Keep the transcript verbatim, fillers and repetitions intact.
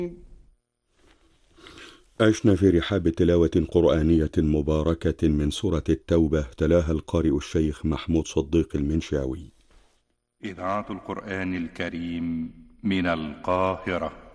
عشنا في رحاب تلاوة قرآنية مباركة من سورة التوبة، تلاها القارئ الشيخ محمود صديق المنشاوي. إذاعة القرآن الكريم من القاهرة.